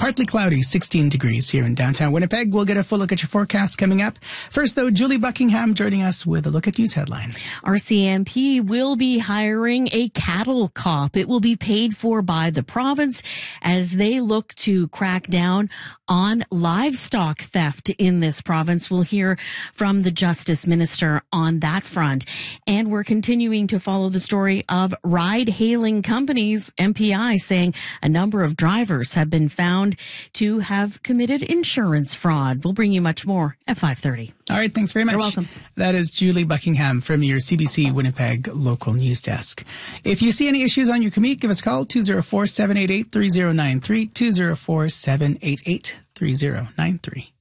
Partly cloudy, 16 degrees here in downtown Winnipeg. We'll get a full look at your forecast coming up. First, though, Julie Buckingham joining us with a look at news headlines. RCMP will be hiring a cattle cop. It will be paid for by the province as they look to crack down on livestock theft in this province. We'll hear from the Justice Minister on that front. And we're continuing to follow the story of ride-hailing companies, MPI, saying a number of drivers have been found to have committed insurance fraud. We'll bring you much more at 5:30. All right, thanks very much. You're welcome. That is Julie Buckingham from your CBC Winnipeg local news desk. If you see any issues on your commute, give us a call, 204-788-3093, 204-788-3093.